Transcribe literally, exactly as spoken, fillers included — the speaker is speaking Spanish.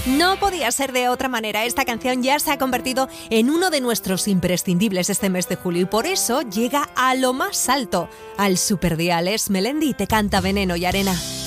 No podía ser de otra manera. Esta canción ya se ha convertido en uno de nuestros imprescindibles este mes de julio y por eso llega a lo más alto, al superdial. Es Melendi, te canta Veneno y Arena.